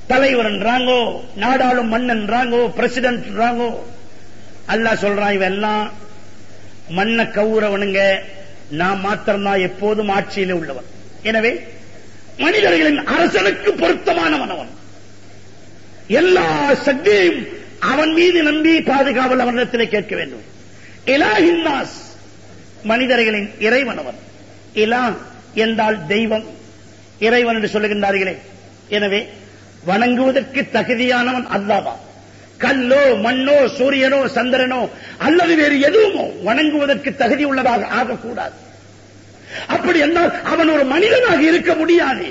தலைவர்ன்றாங்கோ, நாடாளும் மன்னன்றாங்கோ, பிரசிடென்ட்ன்றாங்கோ. அல்லாஹ் சொல்றான் இவெல்லாம் மண்ண கவுறவனுங்க, நான் மாத்திரம்தான் எப்போதும் ஆட்சியிலே உள்ளவன். எனவே மனிதர்களின் அரசனுக்கு பொருத்தமானவன் அவன். எல்லா சக்தியையும் அவன் மீது நம்பி பாதுகாவல் அவனிடத்திலே கேட்க வேண்டும். இலாஹின்னாஸ், மனிதர்களின் இறைவன் அவன். இலா என்றால் தெய்வம், இறைவன் என்று சொல்லுகின்றார்களே. எனவே வணங்குவதற்கு தகுதியானவன் அல்லாஹ்தான். கல்லோ மண்ணோ சூரியனோ சந்திரனோ அல்லது வேறு எதுவுமோ வணங்குவதற்கு தகுதி உள்ளதாக ஆகக்கூடாது. அப்படி என்றால் அவன் ஒரு மனிதனாக இருக்க முடியாது.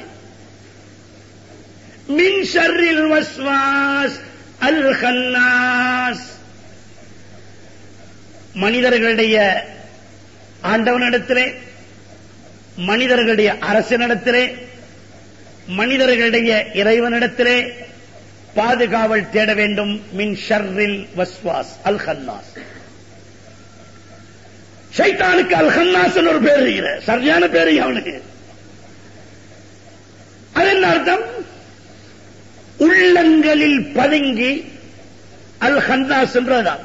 மின் ஷர்ரில் வஸ்வாஸ் அல் கன்னாஸ், மனிதர்களுடைய ஆண்டவனிடத்திலே, மனிதர்களுடைய அரசனிடத்திலே, மனிதர்களுடைய இறைவனிடத்திலே பாதுகாவல் தேட வேண்டும். மின் ஷர்ரில் வஸ்வாஸ் அல் கன்னாஸ். ஷைத்தானுக்கு அல் கன்னாஸ் ஒரு பேர் இருக்கிற, சரியான பேரு அவனுக்கு. அது என்ன அர்த்தம்? உள்ளங்களில் பதுங்கி அல் கன்னாஸ் என்றதான்.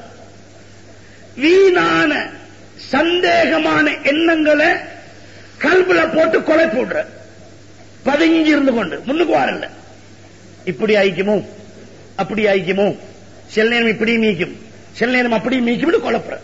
வீணான சந்தேகமான எண்ணங்களை கல்புல போட்டு கொலை போடுற, பதுங்கி இருந்து கொண்டு முன்னுக்கு வரல. இப்படி ஆயிக்குமோ அப்படி ஆயிக்குமோ, சில நேரம் இப்படி மீக்கும், சில நேரம் அப்படி மீக்கும் குழப்புற.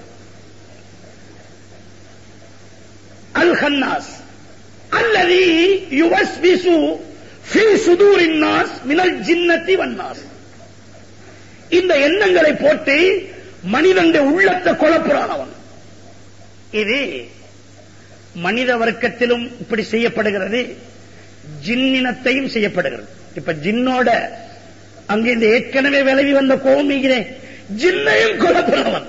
அல் கன்னாஸ் அல்லதி யுவஸ்விசு ஃபீ சுதூரின் நாஸ் மினல் ஜின்னத்தி வன்னாஸ். இந்த எண்ணங்களை போட்டு மனிதனுடைய உள்ளத்தை குழப்புறான் அவன். இது மனித வர்க்கத்திலும் இப்படி செய்யப்படுகிறது, ஜின்னினத்தையும் செய்யப்படுகிறது. இப்ப ஜின்னோட அங்கே இந்த ஏற்கனவே விலகி வந்த கோமிகிறேன், ஜின்னையும் குழப்புறவன்,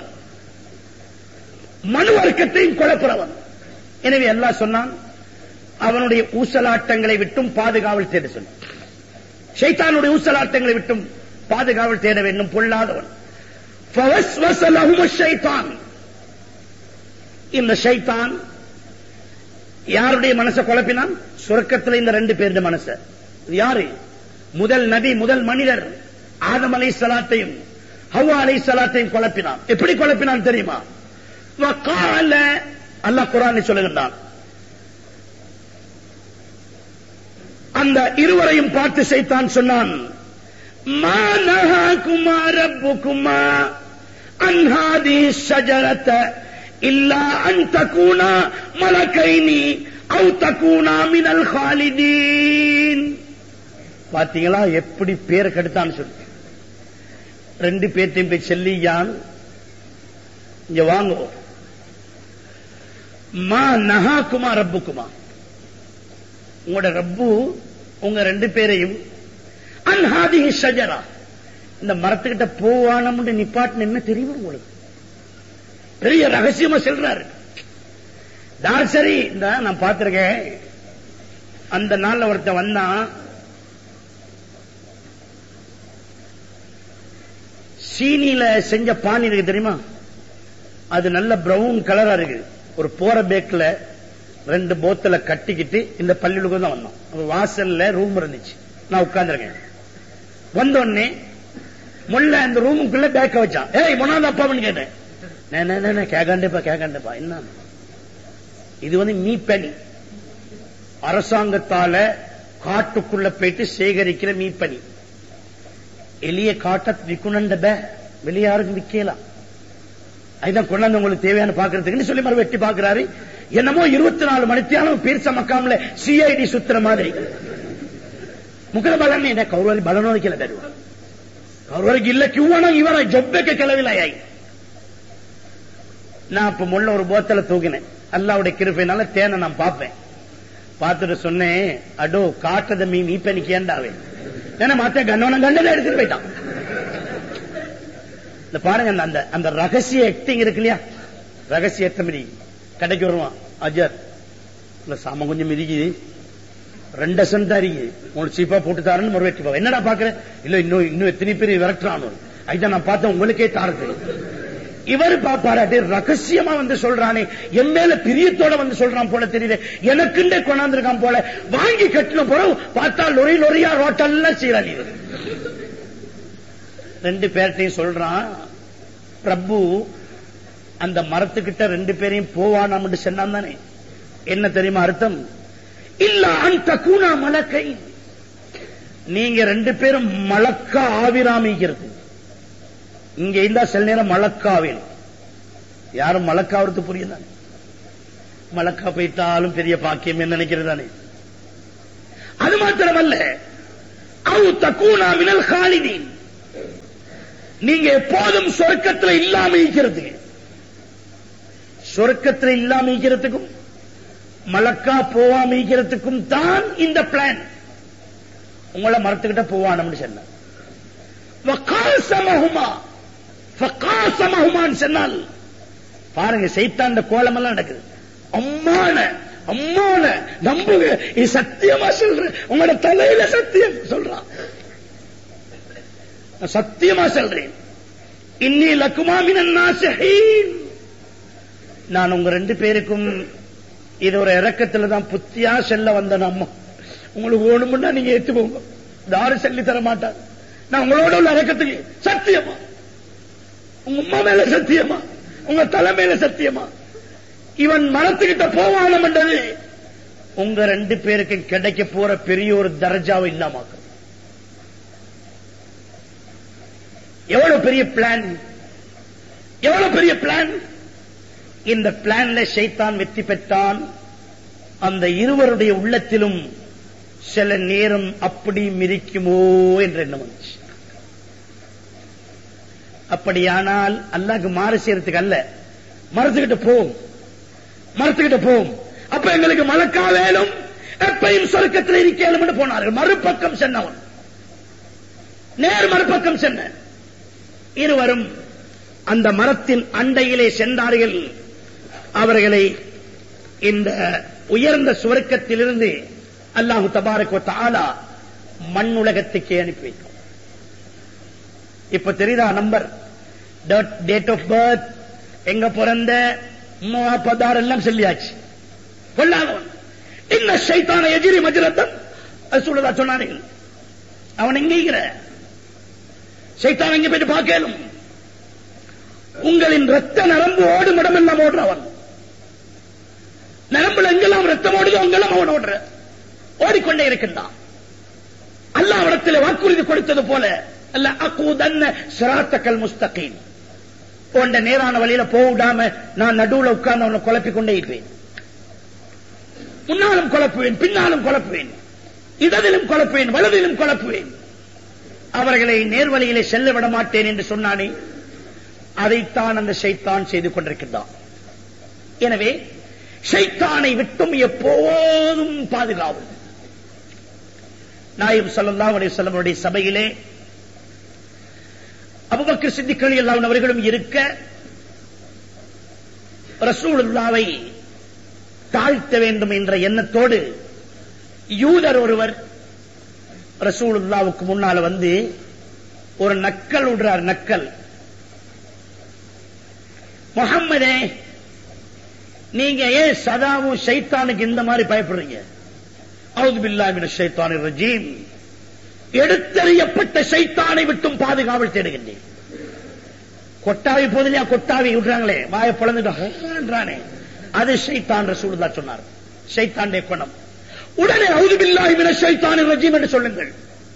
மனு வர்க்கத்தையும் குழப்புறவன். எனவே அல்லாஹ் சொன்னான் அவனுடைய ஊசலாட்டங்களை விட்டும் பாதுகாவல் தேட சொன்னான். ஷைத்தானுடைய ஊசலாட்டங்களை விட்டும் பாதுகாவல் தேட வேண்டும். பொல்லாதவன். ஃபவஸ்வஸ லஹுமுஷ் ஷைத்தான். இந்த ஷைத்தான் யாருடைய மனசை குழப்பினான்? சொர்க்கத்தில் இந்த ரெண்டு பேருடைய மனசை. யாரு? முதல் நபி, முதல் மனிதர் ஆதம் அலைஹிஸ்ஸலாத்தையும் ஹவ்வா அலைஹிஸ்ஸலாத்தையும் குழப்பினான். எப்படி குழப்பினான் தெரியுமா? வகால, அல்லாஹ் குர்ஆனில் சொல்லுகிறான், அந்த இருவரையும் பார்த்து ஷைத்தான் சொன்னான், மா நஹாகுமா ரப்புகுமா அன் ஹாதிஹி ஷஜரத இல்லா அன் தகூனா மலகைனி அவு தகூனா மினல் காலிதீன். பாத்தீங்களா எப்படி பேர் கெடுத்தான்னு சொல்லி. ரெண்டு பேர்த்தையும் போய் செல்லியான், இங்க வாங்க, மா நஹாகுமா ரப்புகுமா, உங்களோட ரப்பு உங்க ரெண்டு பேரையும் அன் ஹாதிஹி ஷஜரா, இந்த மரத்துக்கிட்ட போவானம்னு நிப்பாட்டின என்ன தெரியுமா உங்களுக்கு? பெரிய ரகசியமா சொல்றாரு. தாசரி நான் பார்த்திருக்கேன். அந்த நாள்ல ஒருத்த வந்தான், சீனியில செஞ்ச பானி இருக்கு தெரியுமா, அது நல்ல பிரவுன் கலரா இருக்கு. ஒரு போற பேக்ல ரெண்டு போத்தல கட்டிக்கிட்டு இந்த பள்ளிகளுக்கு தான் வந்தோம். வாசல்ல ரூம் இருந்துச்சு, நான் உட்கார்ந்துருக்கேன். வந்தோடனே முள்ள அந்த ரூமுக்குள்ள பேக்க வச்சான். ஏய் மொனாத அப்பான்னு கேட்டேன். கேட்காண்டப்பா என்ன இது? மீப்பனி, அரசாங்கத்தால காட்டுக்குள்ள போயிட்டு சேகரிக்கிற மீப்பனி. எளிய காட்ட விற்கணுண்ட வெளியாருக்கு விற்கலாம். அதுதான் கொண்டாந்து உங்களுக்கு தேவையான பாக்குறதுக்குன்னு சொல்லி மறு வெட்டி பாக்குறாரு. என்னமோ 24 மணித்தியாலும் பீர்ச மக்காமல சிஐடி சுத்துற மாதிரி. ಮುಖದ ಬಲನ್ನೇ ಕೌರವರಿಗೆ ಬಲನೋದಕ್ಕೆಲ್ಲ ಬೇಡ, ಕೌರವರಿಗೆ ಇಲ್ಲ ಕಿವಣ ಇವರ ಜೊಬ್ಬಕ್ಕೆ ಕೆಲವಿಲ್ಲ ಯಾಯಿ. நான் இப்ப முள்ள ஒரு போத்தல தூக்கினேன். அல்லாவுடைய கிருபையினால தேனை நான் பார்ப்பேன். பார்த்துட்டு சொன்னேன், அடோ காட்டத மீ மீப்பனிக்கு ஏண்டாவே ஏன்னா மாத்த கண்ணவன கண்டதை எடுத்துட்டு போயிட்டான். இந்த பாருங்க, அந்த அந்த ரகசிய ஆக்டிங் இருக்கு இல்லையா, ரகசிய எத்தமதி கடைக்கு வருவான். அஜர் இல்ல சாம கொஞ்சம் மிதிக்குது, 2 டசன் தான் இருக்கு, உங்களுக்கு சீப்பா போட்டு தாரன்னு மறு வெட்டி. என்னடா பாக்குறேன், இல்ல இன்னும் எத்தனை பேர் விரட்டுறான். அதுதான் நான் பார்த்தேன், உங்களுக்கே தாரது இவர் பாப்பாராட்டி ரகசியமா வந்து சொல்றானே, என் மேல பிரியத்தோட வந்து சொல்றான் போல தெரியுது, எனக்குண்டே கொண்டாந்துருக்கான் போல. வாங்கி கட்டின போறோம் பார்த்தா லொரி லொரியா ரோட்டெல்லாம் சீராளி. 2 பேர்ட்டையும் சொல்றான், பிரபு அந்த மரத்துக்கிட்ட 2 பேரையும் போவானாம் சொன்னான் தானே. என்ன தெரியுமா அர்த்தம்? இல்ல அந்த கூணா மலக்கை, நீங்க 2 பேரும் மலக்கா ஆவிராமிக்கிறது. இங்க இருந்தா சில நேரம் மலக்காவில் யாரும் மலக்காவது புரியுதா? மலக்கா போயிட்டாலும் பெரிய பாக்கியம் என்ன நினைக்கிறதானே. அது மாத்திரமல்ல, அவு தக்கூனா மினல் காலிதீன், நீங்க எப்போதும் சொர்க்கத்தில் இல்லாம இருக்கிறது. சொர்க்கத்தில் இல்லாம இருக்கிறதுக்கும் மலக்கா போவாம இருக்கிறதுக்கும் தான் இந்த பிளான். உங்களை மரத்துக்கிட்ட போவானு சொன்ன சொன்னால் பாருங்க, சைத்தான் கோலம் எல்லாம் நடக்குது. அம்மான அம்மான நம்புங்க, இது சத்தியமா சொல்றேன், உங்களோட தலையில சத்தியம் சொல்றான், சத்தியமா சொல்றேன். இன்னி லக்குமா மினன் நாஸிஹீன், நான் உங்க 2 பேருக்கும் இது ஒரு இறக்கத்துல தான் புத்தியா செல்ல வந்த. அம்மா உங்களுக்கு வேணும்னா நீங்க ஏத்து போங்க, யாரும் சொல்லி தர மாட்டாங்க. நான் உங்களோட உள்ள இறக்கத்துக்கு சத்தியமா, உங்க அம்மா மேல சத்தியமா, உங்க தலை மேல சத்தியமா, இவன் மரத்துக்கிட்ட போவானம் என்றது உங்க 2 பேருக்கு கிடைக்க போற பெரிய ஒரு தர்ஜாவை இல்லாம. எவ்வளவு பெரிய பிளான், எவ்வளவு பெரிய பிளான். இந்த பிளான்ல ஷைத்தான் வெற்றி பெற்றான். அந்த இருவருடைய உள்ளத்திலும் சில நேரம் அப்படி மிரிக்குமோ என்ற எண்ணம் வந்துச்சு. அப்படியானால் அல்லாஹ்க்கு மாறு செய்யறதுக்கு அல்ல, மரத்துக்கிட்ட போவோம், மரத்துக்கிட்ட போவோம், அப்ப எங்களுக்கு மலக்கா வேணும், எப்பையும் சொர்க்கத்தில் இருக்கணும் போனார்கள். மறுபக்கம் சென்னவன் நேர் மறுபக்கம் சென்ன இருவரும் அந்த மரத்தின் அண்டையிலே சென்றார்கள். அவர்களை இந்த உயர்ந்த சுவர்க்கத்திலிருந்து அல்லாஹு தபாரக் வ தஆலா மண் உலகத்துக்கே அனுப்பி வைக்கும். இப்ப தெரியுதா நம்பர், டேட் ஆஃப் பர்த், எங்க பிறந்த, பதார் எல்லாம் சொல்லியாச்சு. கொள்ளாதவன் இன்ன ஷைத்தான எஜிரி மஜ்ரத்தன் ரசூலுல்லாஹ் சொன்னார்கள். அவன் எங்கிற ஷைத்தான் எங்க போயிட்டு பார்க்கலும், உங்களின் ரத்த நரம்பு ஓடும் இடமெல்லாம் ஓடுறவன். நரம்புல எங்கெல்லாம் ரத்தம் ஓடுதோ அங்கெல்லாம் அவன் ஓடுற, ஓடிக்கொண்டே இருக்கின்றான். அல்லாஹ் இடத்தில் வாக்குறுதி கொடுத்தது போல, அல்ல அகூதன்ன சிராத்தக்கல் முஸ்தகீம், போன்ற நேரான வழியில போடாம நான் நடுவுல உட்கார்ந்து அவனை குழப்பிக் கொண்டே இருப்பேன். முன்னாலும் குழப்புவேன், பின்னாலும் குழப்புவேன், இடதிலும் குழப்புவேன், வலதிலும் குழப்புவேன். அவர்களை நேர்வழியிலே செல்ல விட மாட்டேன் என்று சொன்னானே, அதைத்தான் அந்த ஷைத்தான் செய்து கொண்டிருக்கின்றான். எனவே ஷைத்தானை விட்டும் எப்போதும் பாதுகாவல். நாயகம் ஸல்லல்லாஹு அலைஹி வஸல்லம் அவருடைய சபையிலே அபூபக்கர் சித்திக் ரலியல்லாஹு அன்ஹு அவர்களும் இருக்க, ரசூலுல்லாஹ்வை தாழ்த்த வேண்டும் என்ற எண்ணத்தோடு யூதர் ஒருவர் ரசூலுல்லாஹ்வுக்கு முன்னால வந்து ஒரு நக்கல் விடுறார். நக்கல், முஹம்மதே நீங்க ஏன் சதாவும் ஷைத்தானுக்கு இந்த மாதிரி பயப்படுறீங்க? அஊது பில்லாஹி மினஷ் ஷைத்தானிர் ரஜீம், எடுத்தறியப்பட்ட ஷைத்தானை விட்டும் பாதுகாவல் தேடுகின்றேன். கொட்டாவி போதிலையா, கொட்டாவி விடுறாங்களே, வாயை பொளந்துட்டானே, அது ஷைத்தான். ரசூலுல்லாஹ் சொன்னார், ஷைத்தானுடைய குணம். உடனே அஊது பில்லாஹி மினஷ் ஷைத்தானிர் ரஜீம் என்று சொல்லுங்கள்.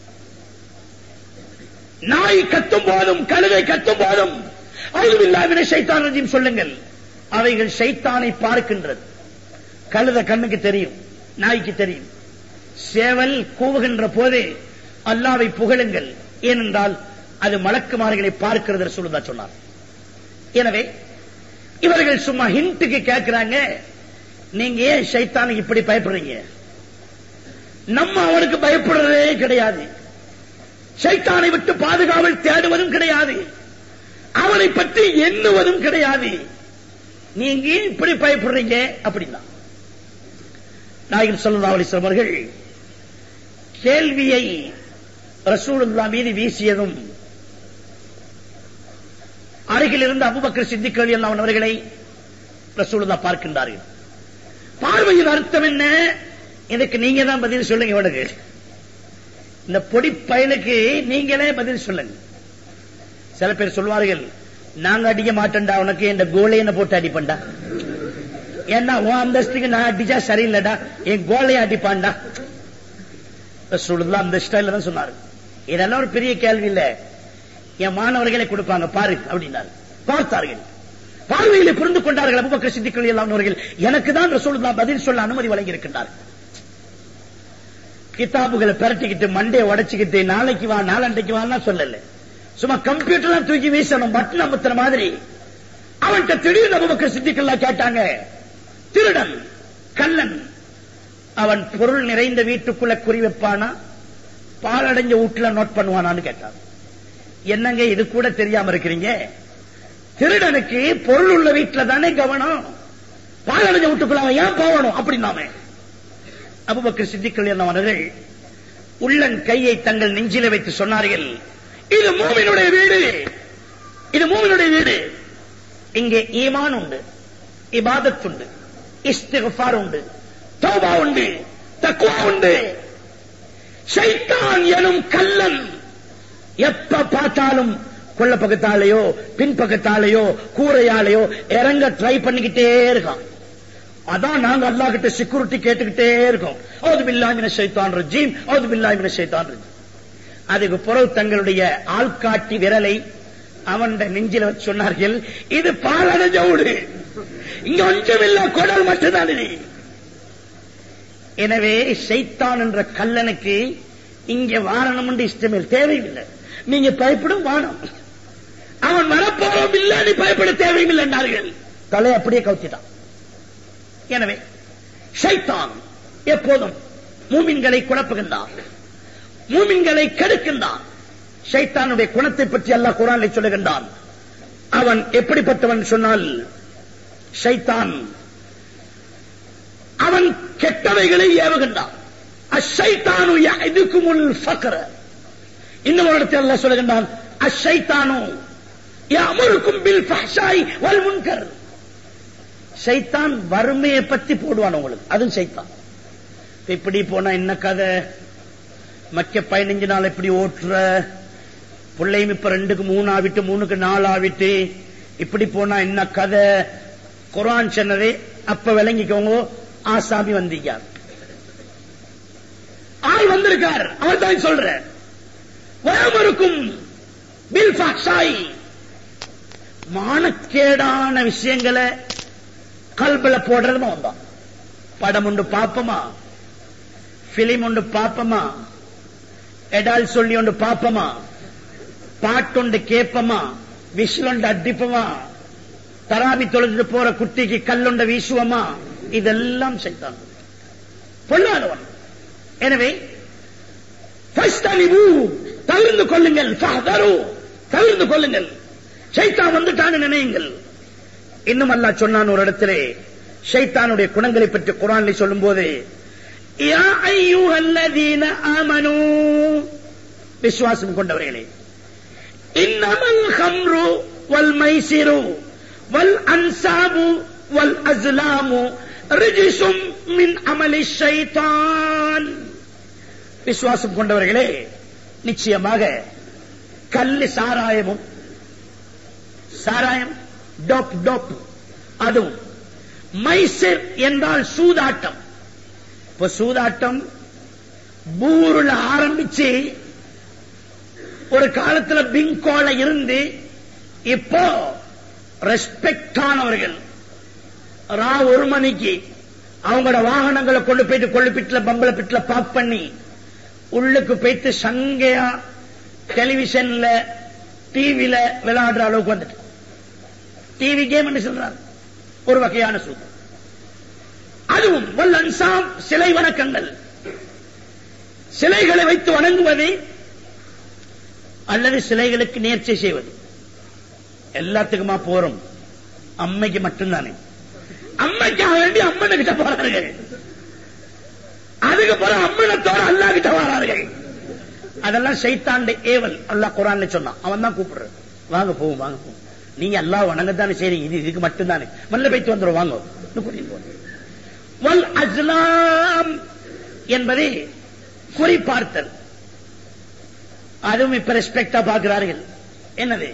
நாய் கத்தும் போதும், கழுதை கத்தும் போதும் அஊது பில்லாஹி மினஷ் ஷைத்தானிர் ரஜீம் சொல்லுங்கள். அவைகள் ஷைத்தானை பார்க்கின்றது. கழுத கண்ணுக்கு தெரியும், நாய்க்கு தெரியும். சேவல் கூவுகின்ற போது அல்லாஹ்வை புகழுங்கள், ஏனென்றால் அது மலக்குமார்களை பார்க்கிறது ரசூலுல்லாஹ் சொன்னார். எனவே இவர்கள் சும்மா ஹிண்ட்டுக்கு கேட்கிறாங்க, நீங்க ஏன் ஷைத்தானுக்கு இப்படி பயப்படுறீங்க? நம்ம அவனுக்கு பயப்படுறதே கிடையாது, ஷைத்தானை விட்டு பாதுகாவல் தேடுவதும் கிடையாது, அவனை பற்றி எண்ணுவதும் கிடையாது, நீங்க இப்படி பயப்படுறீங்க அப்படின்னா. நாயகம் ஸல்லல்லாஹு அலைஹி வஸல்லம் அவர்கள் கேள்வியை ரசூலுல்லாஹ் மீது வீசியதும் அருகில் இருந்த அபூபக்கர் சித்திக் ரலியல்லாஹு அன்ஹு அவர்களை ரசூலுல்லாஹ் பார்க்கின்றார்கள். பார்வையின் அர்த்தம் என்ன? எனக்கு நீங்க தான் பதில் சொல்லுங்க. இவனுக்கு இந்த பொடி பயலுக்கு நீங்களே பதில் சொல்லுங்க. சில பேர் சொல்வார்கள், நாங்க அடிக்க மாட்டேன்டா, உனக்கு இந்த கோலையனை போட்டு அடிப்பண்டா, ஏன்னா உன் அந்தஸ்துக்கு நான் அடிச்சா சரியில்லடா, என் கோலையை அடிப்பான்டா. ரசூலுல்லாஹ் அந்த ஸ்டைல்ல தான் சொன்னாரு. இதெல்லாம் ஒரு பெரிய கேள்வி இல்ல, என் மாணவர்களை கொடுப்பாங்க பாரு அப்படின்னாரு. பார்த்தார்கள், பார்வையிலே புரிந்து கொண்டார்கள் அபூபக்கர் சித்திக் ரலியல்லாஹு அன்ஹு அவர்கள். எனக்கு தான் ரசூலுல்லாஹ் பதில் சொல்ல அனுமதி வழங்கி இருக்கின்றார். கிதாபுகளை பரட்டிக்கிட்டு மண்டையை உடைச்சுக்கிட்டு நாளைக்கு வா நாளண்டைக்கு வான்னா சொல்லல, சும்மா கம்ப்யூட்டர்லாம் தூக்கி வீசணும் பட்டன் அமுத்துற மாதிரி. அவன்கிட்ட திடீர்னு அபூபக்கர் சித்திக் ரலியல்லாஹு கேட்டாங்க, திருடன் கள்ளன் அவன் பொருள் நிறைந்த வீட்டுக்குள்ள குறி வைப்பானா, பாலடைஞ்ச வீட்டுல நோட் பண்ணுவானான்னு கேட்டான். என்னங்க இது கூட தெரியாம இருக்கிறீங்க? திருடனுக்கு பொருள் உள்ள வீட்டுல தானே கவனம், பாலடைஞ்ச வீட்டுக்குள்ள அவன் ஏன் போகணும் அப்படின்னாமே. அபூபக்கர் சித்திக் ரலியல்லாஹு அன்ஹு அவர்கள் உள்ளன் கையை தங்கள் நெஞ்சில வைத்து சொன்னார்கள், இது மூமினுடைய வீடு, இது மூமினுடைய வீடு. இங்கே ஈமான் உண்டு, இபாதத் உண்டு, இஸ்திக்ஃபார் உண்டு, தௌபா உண்டு, தக்வா உண்டு. ஷைத்தான் எனும் கள்ளன் எப்ப பார்த்தாலும் கொள்ள பக்கத்தாலேயோ பின்பக்கத்தாலேயோ கூரையாலேயோ இறங்க ட்ரை பண்ணிக்கிட்டே இருக்கான். அதான் நாங்க அல்லாஹ் கிட்ட செக்யூரிட்டி கேட்டுக்கிட்டே இருக்கோம். அவுது பில்லாஹி மினஷ் ஷைத்தானிர் ரஜீம், அவுது பில்லாஹி மினஷ் ஷைத்தானிர் ரஜீம். அதுக்கு பிறகு தங்களுடைய ஆள்காட்டி விரலை அவன் நெஞ்சில வச்சு சொன்னார்கள், இது பாலடைஞ்ச வீடு, இங்க ஒன்றுமில்ல, குடல் மட்டும்தான் இது. எனவே ஷைத்தான் என்ற கல்லனுக்கு இங்க வாரணம் என்று இஷ்டமே தேவையில்லை, நீங்க பயப்படும் வானம், அவன் வரப்போறோம் இல்ல, நீ பயப்பட தேவையில்லை என்றார்கள். தலை அப்படியே கவுத்திட்டான். எனவே ஷைத்தான் எப்போதும் மூமின்களை குழப்புகின்றான், மூமின்களை கெடுக்கின்றான். ஷைத்தானுடைய குணத்தை பற்றி அல்லாஹ் குர்ஆனில் சொல்லுகின்றான். அவன் எப்படிப்பட்டவன் சொன்னால், ஷைத்தான் அவன் கெட்டவைகளை ஏவுகின்றான். அஷைத்தானு யஅதுகுமுல் ஃபக்ர. இன்னொரு இடத்தில் அல்லாஹ் சொல்லுகின்றான், அஷைத்தானு யஅமுருக்கும் பில் ஃபஹ்ஷாய் வல் முன்கர். ஷைத்தான் வறுமையை பத்தி போடுவான் உங்களுக்கு, அதுவும் ஷைத்தான். இப்படி போனா என்ன கதை, மக்க 15 நாள் இப்படி ஓட்டுற பிள்ளையும் இப்ப 2க்கு 3 ஆவிட்டு 3க்கு 4 ஆவிட்டு இப்படி போனா என்ன கதை. குர்ஆன் சொன்னதே அப்ப விளங்கிக்கோங்க. ஆசாமி வந்திருக்கார், ஆள் வந்திருக்கார், அவர் தான் சொல்ற வயமருக்கும் பில் ஃபஹ்ஷாய், மானக்கேடான விஷயங்களை கல்பல போடுறது வந்தான். படம் உண்டு பாப்பமா, பிலிம் உண்டு பாப்பமா, எடால் சொல்லி ஒன்று பாப்பமா, பாட்டுண்டு கேப்பமா, விசிலுண்டு அடிப்பமா, தராவி தொழுது போற குட்டிக்கு கல்லுண்ட வீசுவமா, இதெல்லாம் ஷைத்தான் பொல்லாதவன். எனவே தவிர்ந்து கொள்ளுங்கள், தவிர்ந்து கொள்ளுங்கள், ஷைத்தான் வந்துட்டான்னு நினையுங்கள். இன்னும் அல்லாஹ் சொன்னான் ஒரு இடத்திலே ஷைத்தானுடைய குணங்களை பற்றி குர்ஆனில் சொல்லும் போது, யா அய்யுஹல்லதீன ஆமனூ, விசுவாசம் கொண்டவர்களே, இன்னமல் ஹம்ரு வல் மைசிரு வல் அன்சாபு வல் அஸ்லாமு ரிஜ்சும் மின் அமலி ஷைத்தான். விசுவாசம் கொண்டவர்களே, நிச்சயமாக கல்லு சாராயமும், சாராயம் டோப் அதுவும், மைசிர் என்றால் சூதாட்டம். இப்ப சூதாட்டம் பூருல ஆரம்பிச்சு ஒரு காலத்துல பிங்கோல இருந்து இப்போ ரெஸ்பெக்ட் ஆனவர்கள் ரா 1 மணிக்கு அவங்களோட வாகனங்களை கொண்டு போயிட்டு கொள்ளுப்பிட்டுல பம்பள பிட்டுல பாக் பண்ணி உள்ளுக்கு போயிட்டு சங்கையா டெலிவிஷன்ல டிவில விளையாடுற அளவுக்கு வந்துட்டு டிவி கேம் என்று சொல்றாங்க. ஒரு வகையான சூது. அதுவும் வல் அன்சாம், சிலை வணக்கங்கள், சிலைகளை வைத்து வணங்குவது அல்லது சிலைகளுக்கு நேர்ச்சை செய்வது. எல்லாத்துக்குமா போறோம், அம்மைக்கு மட்டும்தானே, அம்மைக்காக வேண்டி அம்மனை கிட்ட போறார்கள், அதுக்கு பிறகு அம்மனத்தோட அல்லா கிட்ட வரார்கள். அதெல்லாம் ஷைத்தானுடைய ஏவல். அல்லாஹ் குர்ஆன்ல சொன்னான், அவன் தான் கூப்பிடுற, வாங்க போவோம் வாங்க போவோம், நீங்க அல்லாஹ் வணங்கத்தானே செய்றீங்க, இது இதுக்கு மட்டும்தானே, மல்ல போய்த்து வந்துடும் வாங்க. வல் அஸ்லாம் என்பது குறிப்பார்த்தல். அதுவும் இப்ப ரெஸ்பெக்டா பார்க்கிறார்கள். என்னது?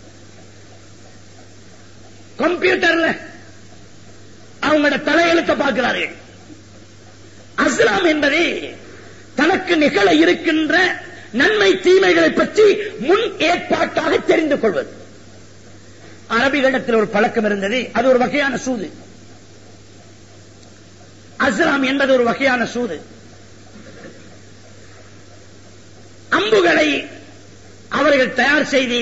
கம்ப்யூட்டர்ல அவங்களோட தலையெழுத்த பார்க்கிறார்கள். அஸ்லாம் என்பது தனக்கு நிகழ இருக்கின்ற நன்மை தீமைகளை பற்றி முன் ஏற்பாட்டாக தெரிந்து கொள்வது. அரபிகளிடத்தில் ஒரு பழக்கம் இருந்தது, அது ஒரு வகையான சூது. அஸ்லாம் என்பது ஒரு வகையான சூது. அம்புகளை அவர்கள் தயார் செய்து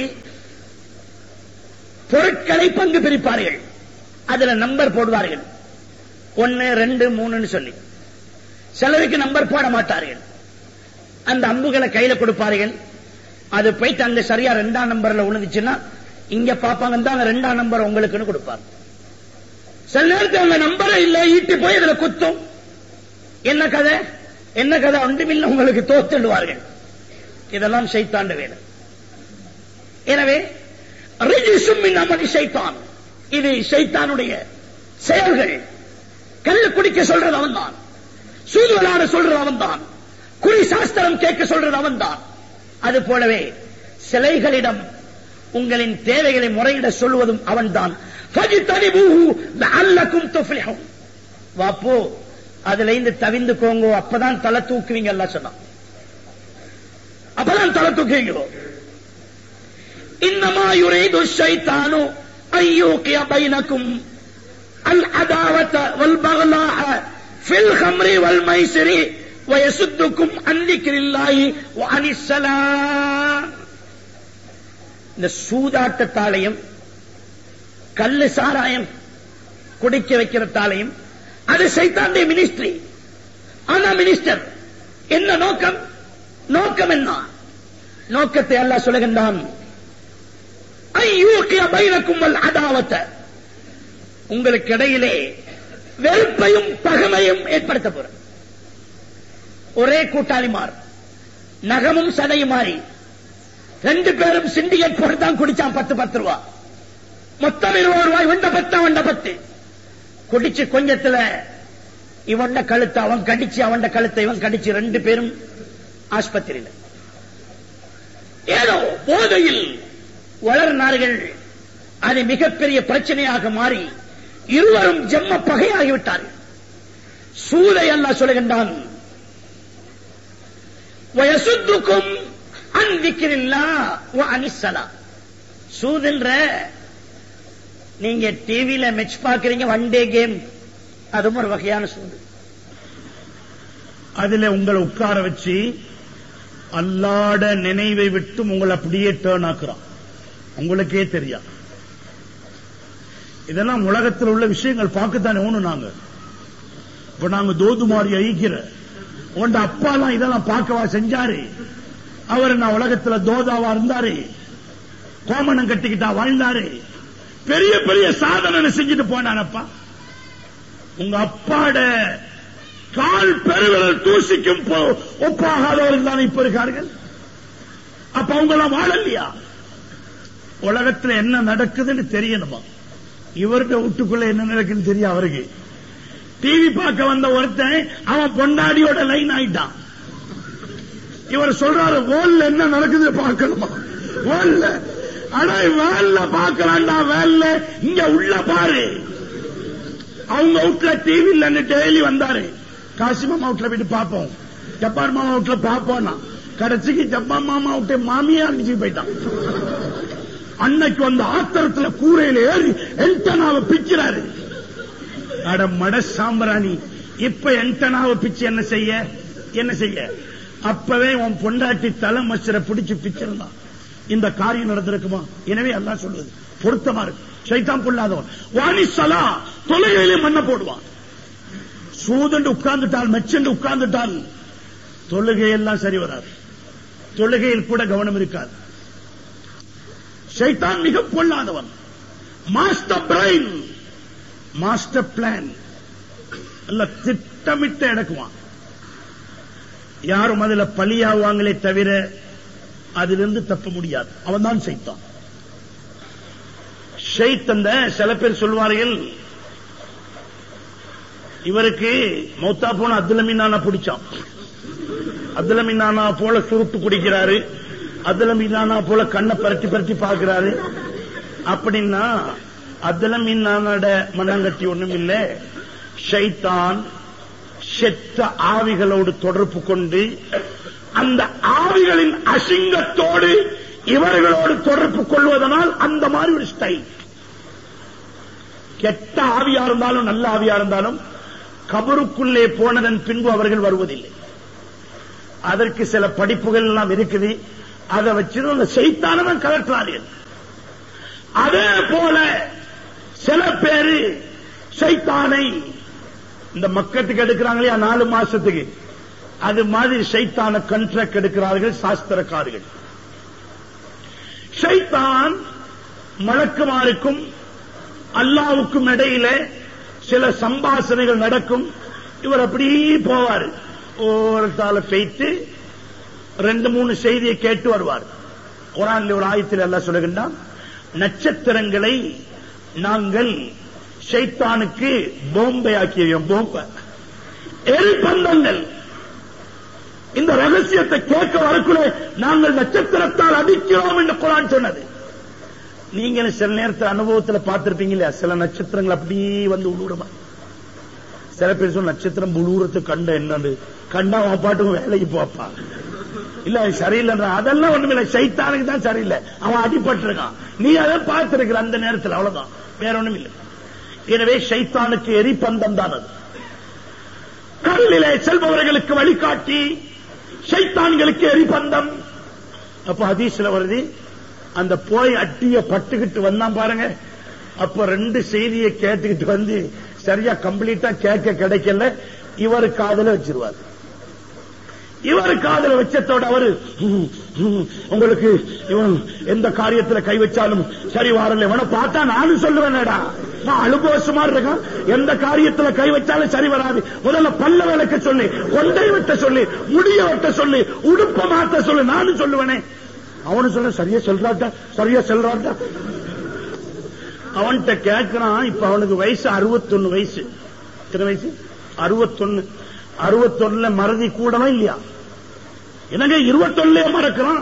பொருட்களை பங்கு பிரிப்பார்கள். அதுல நம்பர் போடுவார்கள், 1 2 3 சொல்லி. சிலருக்கு நம்பர் போட மாட்டார்கள். அந்த அம்புகளை கையில கொடுப்பார்கள். அது போயிட்டு அங்க சரியா 2ஆம் நம்பர்ல விழுந்துச்சுன்னா இங்க பாப்பாங்க தான் 2ஆம் நம்பர் உங்களுக்குன்னு கொடுப்பார். சில நேரத்தில் அந்த நம்பரை இல்ல ஈட்டி போய் இதுல குத்தும். என்ன கதை என்ன கதை ஒன்றுமில்லை, உங்களுக்கு தோத்துடுவார்கள். இதெல்லாம் ஷைத்தாண்ட வேலை. எனவே ரிஜிசும் மின் அமலி ஷைத்தான், இது ஷைத்தானுடைய செயல்கள். கல்லு குடிக்க சொல்றது அவன் தான், சூது விளையாட சொல்றது அவன் தான், குறி சாஸ்திரம் கேட்க சொல்றது அவன் தான். அது போலவே சிலைகளிடம் உங்களின் தேவைகளை முறையிட சொல்வதும் அவன் தான். வாப்போ அதுல இருந்து தவிந்துக்கோங்க, அப்பதான் தலை தூக்குவீங்க. எல்லாம் சொன்னான், அப்பதான் தலை தூக்குவீங்க. இன்னமா யுரீது ஷைத்தானு அய்யூகிய பைனக்கும் அல் அதாவத வல் பக்லாஹ ஃபில் ஹம்ரி வல் மைசிரி வயசுத்துக்கும் அன் திக்ரில்லாஹி வ அனிஸ் ஸலாம். இந்த சூதாட்டத்தாலையும் கல்லு சாராயம் குடிக்க வைக்கிறதாலையும் அது சைத்தானுடைய மினிஸ்ட்ரி. ஆனா மினிஸ்டர் என்ன நோக்கம்? நோக்கம் என்ன? நோக்கத்தை அல்லாஹ் சொல்லுகின்றான், ஐயூகிய பைனக்கும் வல் அதாவத, உங்களுக்கு இடையிலே வெறுப்பையும் பகைமையும் ஏற்படுத்த போற. ஒரே கூட்டாளிமார், நகமும் சதையும் மாறி 2 பேரும் சிண்டிகேட் போட்டு தான் குடிச்சான். 10 ரூபா மொத்தம் 20 ரூபாய். வண்ட 10 குடிச்சு கொஞ்சத்துல இவண்ட கழுத்தை அவன் கடிச்சு, அவன் கழுத்தை இவன் கடிச்சு, 2 பேரும் ஆஸ்பத்திரியில். ஏதோ போதையில் வளர்னார்கள். அது மிகப்பெரிய பிரச்சனையாக மாறி இருவரும் ஜென்ம பகையாகிவிட்டார்கள். சூதை அல்லாஹ் சொல்லுகின்றான், வயசுத்துக்கும் அன் திக்ரில்லாஹ் வ அனிஸ் ஸலாம். சூதுன்ற நீங்க டிவியில மேட்ச் பாக்குறீங்க, ஒன் டே கேம், அதுவும் ஒரு வகையான சூது. அதுல உங்களை உட்கார வச்சு அல்லாட நினைவை விட்டு உங்களை அப்படியே டேர்ன் ஆக்குறான், உங்களுக்கே தெரியாது. இதெல்லாம் உலகத்தில் உள்ள விஷயங்கள் பார்க்கத்தானே ஒண்ணு. நாங்க இப்ப நாங்க தோதுமாரி ஐக்கிற உண்ட அப்பாலாம் இதெல்லாம் பார்க்கவா செஞ்சாரு? அவர் நான் உலகத்துல தோதாவா இருந்தாரு, கோமணம் கட்டிக்கிட்டா வாழ்ந்தாரு, பெரிய பெரிய சாதனை செஞ்சுட்டு போனாரப்பா. உங்க அப்பாட கால் பெருவிரல் தூசிக்கும் ஒப்பாகாதவர்கள் தானே இப்ப இருக்கார்கள். அப்ப அவங்க எல்லாம் வாழலையா? உலகத்துல என்ன நடக்குதுன்னு தெரியணுமா? இவருடைய வீட்டுக்குள்ள என்ன நடக்குன்னு தெரியும் அவருக்கு. டிவி பார்க்க வந்த ஒருத்தன் அவன் பொண்டாடியோட லைன் ஆயிட்டான். இவர் சொல்றாரு, வேல்ல என்ன நடக்குது பார்க்கணுமா? வேல்ல அடா வேல்ல பார்க்கலாம்டா, வேல்ல இங்க உள்ள பாரு. அவங்க வீட்டுல டிவி இல்லன்னு டெய்லி வந்தாரு. காசிமாமா வீட்டுல போயிட்டு பார்ப்போம், ஜப்பான் மாமா வீட்டுல பார்ப்போம்னா கடைசிக்கு ஜப்பான் மாமா விட்டு மாமியா அடிச்சு போயிட்டான். அன்னைக்கு வந்த ஆத்திரத்துல கூரையில ஏறி என்டனாவை பிக்கிறாரு. அட மட சாம்பிராணி, இப்ப என்டனாவை பிச்சு என்ன செய்ய? அப்பவே உன் பொண்டாட்டி தலை மச்சரை பிடிச்சு பிச்சிருந்தான், இந்த காரியம் நடந்திருக்குமா? எனவே அல்லாஹ் சொல்லுது பொருத்தமா இருக்கு. ஷைத்தான் பொல்லாதவன். வானிசலா, தொழுகையிலே மண்ண போடுவான். சூதண்டு உட்கார்ந்துட்டால், மெச்சண்டு உட்கார்ந்துட்டால் தொழுகையெல்லாம் சரி வராது. தொழுகையில் கூட கவனம் இருக்காது. ஷைத்தான் மிக பொல்லாதவன். மாஸ்டர் பிரைன், மாஸ்டர் பிளான் எல்லாம் திட்டமிட்டு எடுக்குவான். யாரும் அதுல பலியாவாங்களே தவிர அதிலிருந்து தப்ப முடியாது. அவன் தான் ஷைத்தான். ஷைத்தந்த சில பேர் சொல்வார்கள், இவருக்கு மௌத்தா போன அப்துல் மீனானா பிடிச்சான், அப்துல் மீனானா போல சுருட்டு குடிக்கிறாரு, அப்துல் மீனானா போல கண்ணை பரட்டி பரட்டி பார்க்கிறாரு. அப்படின்னா அப்துல் மீனானோட மண்ணங்கட்டி ஒண்ணும் இல்லை. ஷைத்தான் செத்த ஆவிகளோடு தொடர்பு கொண்டு அந்த ஆவிகளின் அசிங்கத்தோடு இவர்களோடு தொடர்பு கொள்வதனால் அந்த மாதிரி ஒரு ஸ்டைல். கெட்ட ஆவியா இருந்தாலும் நல்ல ஆவியா இருந்தாலும் கபருக்குள்ளே போனதன் பின்பு அவர்கள் வருவதில்லை. அதற்கு சில படிப்புகள் எல்லாம் இருக்குது. அதை வச்சு அந்த சைத்தானவன் கலற்றார்கள். அதே போல சில பேரு சைத்தானை இந்த மக்கத்துக்கு எடுக்கிறாங்களே 4 மாசத்துக்கு, அது மாதிரி சைத்தான கண்ட்ராக்ட் எடுக்கிறார்கள் சாஸ்திரக்காரர்கள். ஷைத்தான் மலக்குமாருக்கும் அல்லாவுக்கும் இடையில சில சம்பாஷணைகள் நடக்கும். இவர் அப்படி போவார், ஓரத்தால பேய்த்து 2-3 செய்தியை கேட்டு வருவார். குர்ஆன்ல ஒரு ஆயத்தில் அல்லாஹ் சொல்லுகின்றான், நட்சத்திரங்களை நாங்கள் ஷைத்தானுக்கு போம்பை ஆக்கியோம். போம்ப எரிபந்தங்கள். இந்த ரகசியத்தை கேட்க வரக்குள்ள நாங்கள் நட்சத்திரத்தால் அடிக்கிறோம் என்று குர்ஆன் சொன்னது. நீங்க சில நேரத்தில் அனுபவத்தில் பார்த்திருப்பீங்க இல்லையா, சில நட்சத்திரங்கள் அப்படியே வந்து உழுவுறமா. சில பேர் சொல்ல நட்சத்திரம் உழுவுறது கண்ட என்னன்னு கண்டா அவன் பாட்டுக்கும் வேலைக்கு போப்பா, இல்ல சரியில்லை. அதெல்லாம் ஒண்ணுமில்லை, சைத்தானுக்கு தான் சரியில்லை, அவன் அடிபட்டு இருக்கான். நீ அதை பார்த்திருக்கிற அந்த நேரத்தில், அவ்வளவுதான், வேற ஒண்ணும் இல்லை. எனவே ஷைத்தானுக்கு எரிபந்தம் தான் அது. கடலிலே செல்பவர்களுக்கு வழிகாட்டி ஷைத்தான்களுக்கு எரிபந்தம். அப்ப ஹதீஸ்ல வருது, அந்த போய் அட்டிய பட்டுக்கிட்டு வந்தான் பாருங்க, அப்ப 2 செய்தியை கேட்டுக்கிட்டு வந்து சரியா கம்ப்ளீட்டா கேட்க கிடைக்கல, இவரு காதல வச்சிருவார். இவர் காதல வச்சத்தோட அவரு உங்களுக்கு இவன் எந்த காரியத்துல கை வச்சாலும் சரி வரல, இவனை பார்த்தா நானும் சொல்லுவேன்டா, நான் அனுபவசமா இருக்கான், எந்த காரியத்துல கை வச்சாலும் சரி வராது. முதல்ல பல்ல விளக்க சொல்லி, கொண்டை வெட்ட சொல்லி, முடிய வெட்ட சொல்லி, உடுப்ப மாத்த சொல்லி, நானும் சொல்லுவேனே. அவனு சொல்ல சரியா சொல்றாட்டா, சரியா சொல்றாட்டா. அவன்கிட்ட கேட்கிறான். இப்ப அவனுக்கு வயசு 61 வயசு. எத்தனை வயசு? 61. 61 மறதி கூடவா இல்லையா? எனக்கு 21 மறக்கிறான்,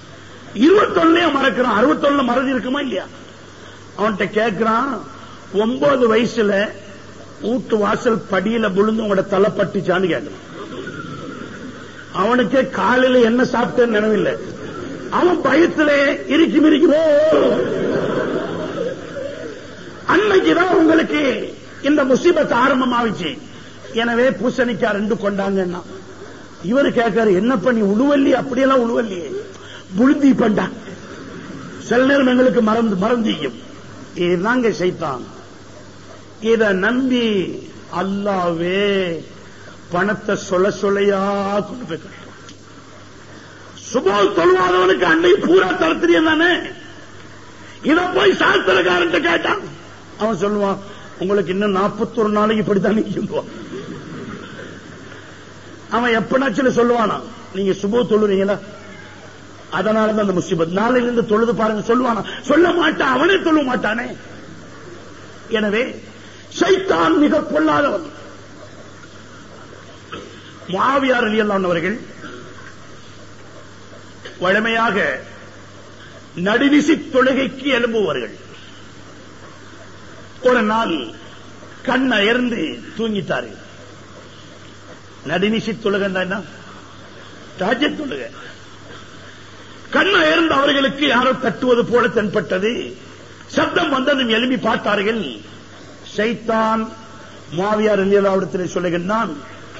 21 மறக்கிறான், 61 மறதி இருக்குமா இல்லையா? அவன்கிட்ட கேட்கிறான், 9 வயசுல வீட்டு வாசல் படியில விழுந்து உங்களோட தலை பட்டுச்சான்னு கேட்கிறான். அவனுக்கே காலையில என்ன சாப்பிட்டேன்னு நினைவில்லை. அவன் பயத்திலே இறுக்கி மிரிக்கிறோ. அன்னைக்குதான் உங்களுக்கு இந்த முசீபத் ஆரம்பமாவிச்சு. எனவே பூசணிக்காய் 2 கொண்டாங்கன்னா இவரு கேட்காரு, என்ன பண்ணி உழுவல்லி? அப்படியெல்லாம் உழுவல்லியே, புழுந்தி பண்டா. சில நேரம் எங்களுக்கு மறந்தியும். இதுதாங்க சைத்தான். இத நம்பி அல்லாவே பணத்தை சொல்லையா கொண்டு போய் கட்டுறான். சுபோ தொழுவாதவனுக்கு அன்னை பூரா தரத்திரியம் தானே. இத போய் சாஸ்திரக்காரன் கேட்டான். அவன் சொல்லுவான், உங்களுக்கு இன்னும் 41 நாளைக்கு இப்படித்தான் நிற்கும். அவன் எப்பனாச்சும் சொல்லுவானா, நீங்க சுபோ தொழுறீங்களா, அதனாலதான் அந்த முசீபத், நாளையிலிருந்து தொழுது பாருங்க சொல்லுவானா? சொல்ல மாட்டான், அவனே சொல்ல மாட்டானே. எனவே ஷைத்தான் மிக பொல்லாதவன். முஆவியா ரலியல்லாஹு அவர்கள் வழமையாக நடுநிசி தொழுகைக்கு எழும்புவார்கள். ஒரு நாள் கண் அயர்ந்து தூங்கிட்டார்கள். நடுநிசி தொழுகன்னா தஹஜ்ஜுத் தொழுகை. கண் அயர்ந்து அவர்களுக்கு யாரோ தட்டுவது போல தென்பட்டது. சப்தம் வந்ததும் எழுப்பி பார்த்தார்கள். ஷைத்தான் முஆவியா ரலியல்லாஹு அன்ஹு சொல்லுகிறான்,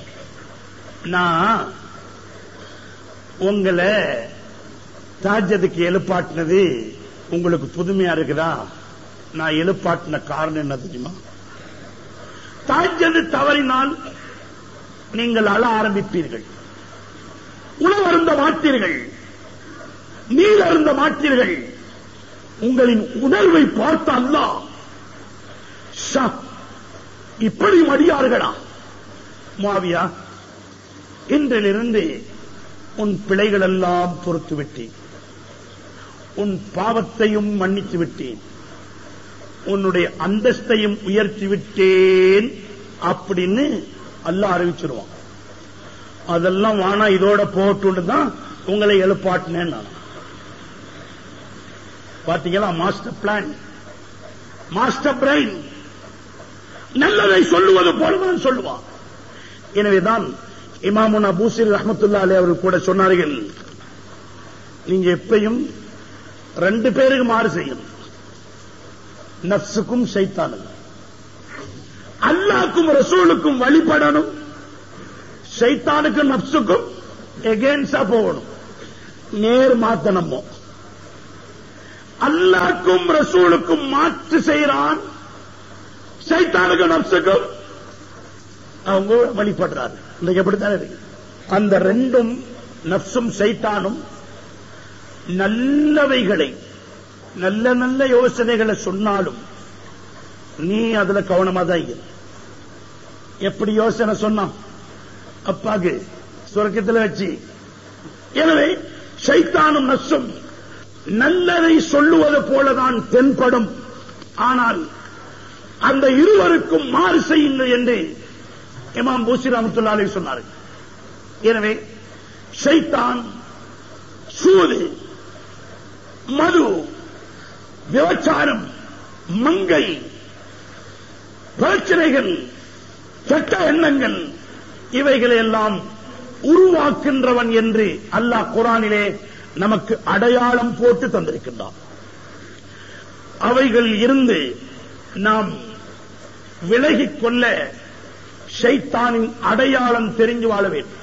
நான் உங்களை தஹஜ்ஜுதுக்கு எழுப்பாட்டினது உங்களுக்கு புதுமையா இருக்குதா? நான் எழுப்பாட்டின காரணம் என்ன தெரியுமா? தஹஜ்ஜுத் தவறினால் நீங்கள் அழ ஆரம்பிப்பீர்கள், உணவருந்த மாட்டீர்கள், நீர் அருந்த மாட்டீர்கள். உங்களின் உணர்வை பார்த்த அல்லாஹ், இப்படி மடியார்களா? முஆவியா, இன்றிலிருந்து உன் பிழைகள் எல்லாம் பொறுத்து விட்டேன், உன் பாவத்தையும் மன்னித்து விட்டேன், உன்னுடைய அந்தஸ்தையும் உயர்த்தி விட்டேன் அப்படின்னு அல்லாஹ் அறிவிச்சிருவான். அதெல்லாம் வானா இதோட போட்டு தான் உங்களை எழுப்பாட்டினேன். பாத்தீங்களா? மாஸ்டர் பிளான், மாஸ்டர் பிரெயின் நல்லதை சொல்லுவது போலதான் சொல்லுவான். எனவேதான் இமாமுனா பூசிரி ரஹ்மத்துல்லாஹி அலைஹி அவர்கள் கூட சொன்னார்கள், நீங்க எப்பயும் 2 பேருக்கு மாறு செய்யணும், நஃப்ஸுக்கும் ஷைத்தானுக்கும். அல்லாஹ்வுக்கும் ரசூலுக்கும் வழிபடணும், ஷைத்தானுக்கும் நஃப்ஸுக்கும் எகென்ஸ்டா போகணும், நேர் மாத்தனமோ. அல்லாஹ்வுக்கும் ரசூலுக்கும் மாற்று செய்யறான், ஷைத்தானுக்கும் நஃப்ஸுக்கும் அவங்க வழிபடுறாரு. இன்னைக்கு எப்படித்தானே இருக்கு? அந்த 2ம் நஃப்ஸும் ஷைத்தானும் நல்லவைகளை, நல்ல நல்ல யோசனைகளை சொன்னாலும் நீ அதுல கவனமா தான் இரு. எப்படி யோசனை சொன்னான் அப்பாக்கு சொர்க்கத்தில் வச்சு. எனவே ஷைத்தானும் நஃப்ஸும் நல்லதை சொல்லுவது போலதான் தென்படும். ஆனால் அந்த இருவருக்கும் மாறு செய்யுங்கள் என்று இமாம் பூசிரி ரஹ்மத்துல்லாஹி அலைஹி சொன்னார்கள். எனவே ஷைத்தான் சூது, மது, விபச்சாரம், மங்கை, பிரச்சனைகள், கெட்ட எண்ணங்கள் இவைகளை எல்லாம் உருவாக்கின்றவன் என்று அல்லாஹ் குர்ஆனிலே நமக்கு அடையாளம் போட்டு தந்திருக்கின்றான். அவைகள் இருந்து நாம் விலகிக் கொள்ள ஷைத்தானின் அடையாளம் தெரிஞ்சு வாழ வேண்டும்.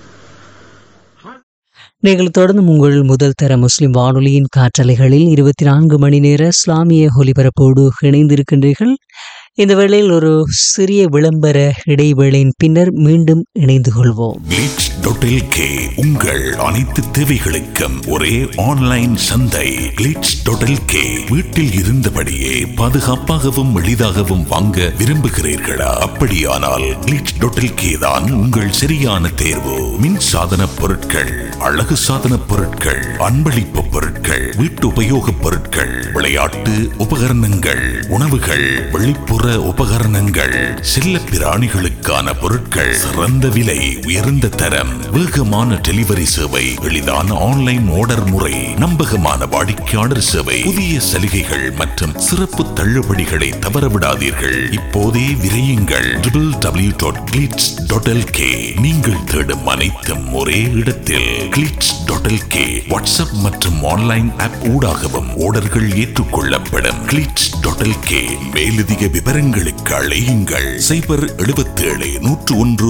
நீங்கள் தொடர்ந்து உங்கள் முதல் தர முஸ்லிம் வானொலியின் காற்றலைகளில் 24 மணி நேர இஸ்லாமிய ஒலிபரப்போடு இணைந்திருக்கின்றீர்கள். இந்த வேளையில் ஒரு சிறிய விளம்பர இடைவேளையின் பின்னர் மீண்டும் இணைந்து கொள்வோம். glitch.lk உங்கள் அனைத்து தேவைகளுக்கும் ஒரே ஆன்லைன் சந்தை. glitch.lk வீட்டில் இருந்தபடியே பாதுகாப்பாகவும் எளிதாகவும் வாங்க விரும்புகிறீர்களா? அப்படியானால் glitch.lk தான் உங்கள் சரியான தேர்வு. மின் சாதன பொருட்கள், அழகு சாதன பொருட்கள், அன்பளிப்பு பொருட்கள், வீட்டு உபயோகப் பொருட்கள், விளையாட்டு உபகரணங்கள், உணவுகள், வெளிப்புற உபகரணங்கள், செல்ல பிராணிகளுக்கான பொருட்கள், சிறந்த விலை, உயர்ந்த தரம், வேகமான டெலிவரி சேவை, எளிதான ஆன்லைன் ஆர்டர் முறை, நம்பகமான வாடிக்கையாளர் சேவை, புதிய சலுகைகள் மற்றும் சிறப்பு தள்ளுபடிகளை தவறவிடாதீர்கள். இப்போதே விரையுங்கள் www.glitch.lk. நீங்கள் தேடும் அனைத்தும் ஒரே இடத்தில். glitch.lk வாட்ஸ்அப் மற்றும் ஆன்லைன் ஆப் ஊடாகவும் ஆர்டர்கள் ஏற்றுக்கொள்ளப்படும். glitch.lk மேலதிக விவரங்களுக்கு அழையுங்கள் 077 101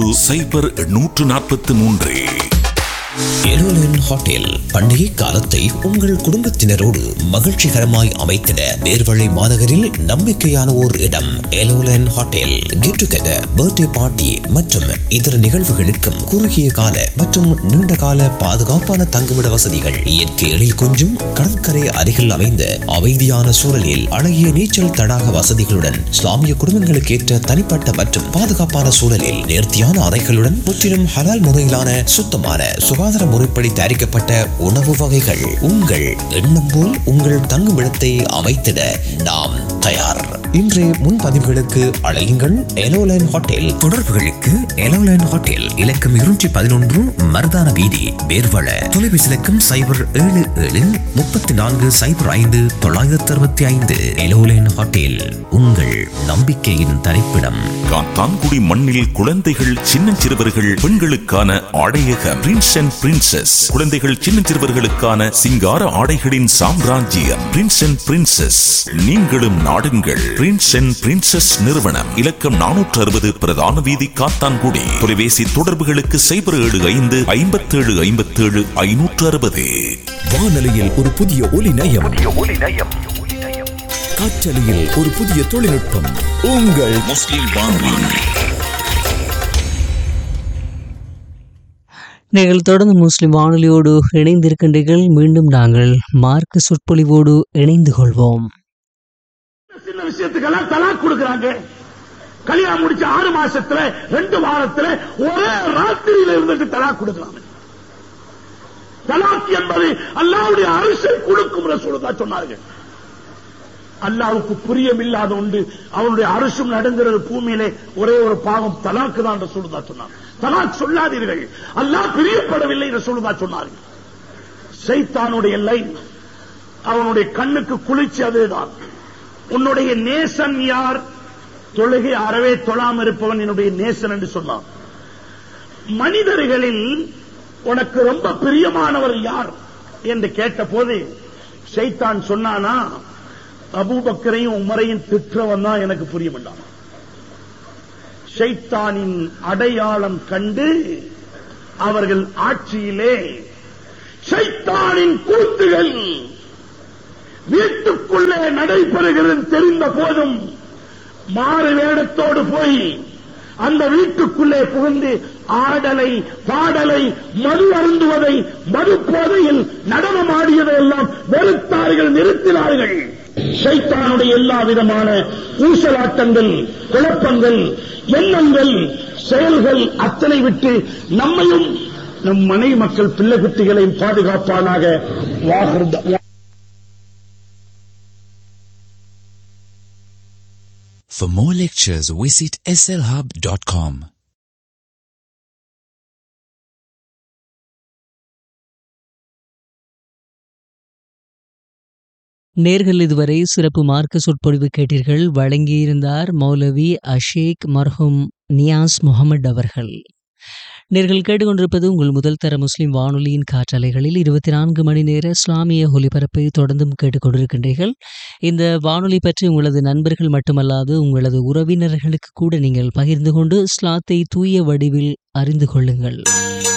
0143. எலோலன் ஹோட்டல் பண்டிகை காலத்தை உங்கள் குடும்பத்தினரோடு மகிழ்ச்சிகரமாய் அமைத்திட நேர்வழி மாநகரில் நம்பிக்கையான ஓர் இடம். எலோலன் hotel get together, birthday party மற்றும் இதர நிகழ்வுகளுக்கும் குறுகிய கால மற்றும் நீண்ட கால பாதுகாப்பான தங்குமிட வசதிகள், இயற்கை எழில் கொஞ்சும் கடற்கரை அருகில் அமைந்த அமைதியான சூழலில் அழகிய நீச்சல் தடாக வசதிகளுடன், இஸ்லாமிய குடும்பங்களுக்கு ஏற்ற தனிப்பட்ட மற்றும் பாதுகாப்பான சூழலில் நேர்த்தியான அறைகளுடன், முற்றிலும் ஹலால் முறையிலான சுத்தமான சுகாதார முறைப்படி தயாரிக்கப்பட்ட உணவு வகைகள். உங்கள் எண்ணம் போல் உங்கள் தங்குமிடத்தை அமைத்திட நாம் தயார். இன்றைய முன்பதிவுகளுக்கு அழையுங்கள் எலோலைன் ஹோட்டல். தொடர்புகளுக்கு எலோலைன் ஹோட்டல் இலக்கம் 211 மர்தான வீதி, பேர்வள. தொலைபேசி இலக்கம் 077 34 05 965. எலோலைன் ஹோட்டல் உங்கள் நம்பிக்கையின் தரிப்பிடம். காத்தான்குடி மண்ணில் குழந்தைகள், சின்னஞ்சிறுவர்கள், பெண்களுக்கான ஆடையகம் பிரின்ஸ் அண்ட் பிரின்சஸ். குழந்தைகள், சின்னஞ்சிறுவர்களுக்கான சிங்கார ஆடைகளின் சாம்ராஜ்யம் பிரின்ஸ் அண்ட் பிரின்சஸ். நீங்களும் நாடுங்கள் பிரின்ஸ் அண்ட் பிரின்சஸ் நிறுவனம். இலக்கம் 460 பிரதான வீதி, காத்தான்குடி. தொலைபேசி தொடர்புகளுக்கு 075 57 57 560. வானொலியில் ஒரு புதிய ஒலி நயம், காற்றலையில் ஒரு புதிய தொழில்நுட்பம். உங்கள் முஸ்லிம் வானொலி. நீங்கள் தொடர்ந்து முஸ்லிம் வானொலியோடு இணைந்திருக்கின்றீர்கள். மீண்டும் நாங்கள் மார்க்க சொற்பொழிவோடு இணைந்து கொள்வோம். சின்ன விஷயத்துக்கெல்லாம் தலாக் கொடுக்கிறாங்க. கல்யாணம் முடிச்ச 6 மாசத்துல 2 வாரத்துல ஒரே ராத்திரியில இருந்துட்டு தலாக் கொடுக்கிறாங்க. தலாக் என்பது அல்லாஹ்வுடைய அரசை கொடுக்கும் ரசூலுல்லாஹ் சொன்னார்கள். அல்லாஹ்வுக்கு புரியமில்லாத உண்டு. அவனுடைய அரசும் நடந்துறது பூமியிலே ஒரே ஒரு பாவம் தலாக்கு தான் ரசூலுல்லாஹ் சொன்னார். தலாக் சொல்லாதீர்கள், அல்லாஹ் பிரியப்படவில்லை ரசூலுல்லாஹ் சொன்னார்கள். ஷைத்தானுடைய லைன், அவனுடைய கண்ணுக்கு குளிர்ச்சி அதுதான். உன்னுடைய நேசன் யார்? தொழுகை அறவே தொழாம இருப்பவன் என்னுடைய நேசன் என்று சொன்னான். மனிதர்களில் உனக்கு ரொம்ப பிரியமானவர் யார் என்று கேட்ட போது ஷைத்தான் சொன்னானா, அபூபக்கரையும் உமரையும் திற்றவன் தான் எனக்கு புரிய வேண்டாம். ஷைத்தானின் அடையாளம் கண்டு அவர்கள் ஆட்சியிலே ஷைத்தானின் கூத்துகள் வீட்டுக்குள்ளே நடைபெறுகிறது தெரிந்த போதும் மாறு வேடத்தோடு போய் அந்த வீட்டுக்குள்ளே புகுந்து ஆடலை, பாடலை, மது அருந்துவதை, மது போதையில் நடனமாடியதை எல்லாம் வெறுத்தார்கள், நிறுத்தினார்கள். ஷைத்தானுடைய எல்லா விதமான ஊசலாட்டங்கள், குழப்பங்கள், எண்ணங்கள், செயல்கள் அத்தனை விட்டு நம்மையும் நம் மனை மக்கள் பிள்ளை குட்டிகளையும் பாதுகாப்பானாக. For more lectures, visit slhub.com. நேர்கள் இதுவரை சிறப்பு மார்க்க சொற்பொழிவு கேட்டீர்கள். வழங்கியிருந்தார் மௌலவி அஷேக் மர்ஹூம் நியாஸ் முகமது அவர்கள். நேர்கள் கேட்டுக்கொண்டிருப்பது உங்கள் முதல் தர முஸ்லிம் வானொலியின் காற்றலைகளில் 24 மணி நேர இஸ்லாமிய ஒலிபரப்பை தொடர்ந்தும் கேட்டுக்கொண்டிருக்கின்றீர்கள். இந்த வானொலி பற்றி உங்களது நண்பர்கள் மட்டுமல்லாது உங்களது உறவினர்களுக்கு கூட நீங்கள் பகிர்ந்து கொண்டு இஸ்லாத்தை தூய வடிவில் அறிந்து கொள்ளுங்கள்.